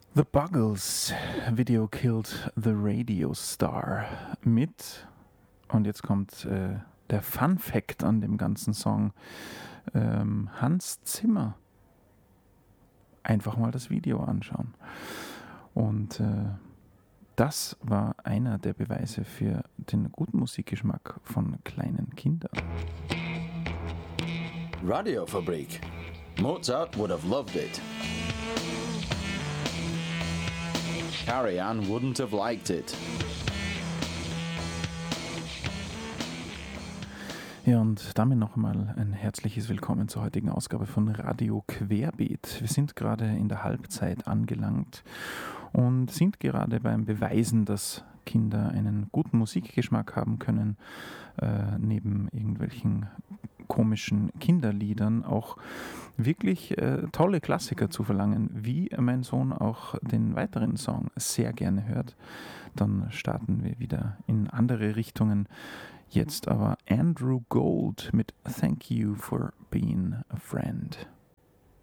The Buggles, Video Killed the Radio Star mit, und jetzt kommt der Fun Fact an dem ganzen Song, Hans Zimmer. Einfach mal das Video anschauen. Und das war einer der Beweise für den guten Musikgeschmack von kleinen Kindern. Radiofabrik. Mozart would have loved it. Carrie Ann wouldn't have liked it. Ja, und damit nochmal ein herzliches Willkommen zur heutigen Ausgabe von Radio Querbeet. Wir sind gerade in der Halbzeit angelangt und sind gerade beim Beweisen, dass Kinder einen guten Musikgeschmack haben können, neben irgendwelchen komischen Kinderliedern auch wirklich tolle Klassiker zu verlangen, wie mein Sohn auch den weiteren Song sehr gerne hört. Dann starten wir wieder in andere Richtungen. Jetzt aber Andrew Gold mit Thank You for Being a Friend.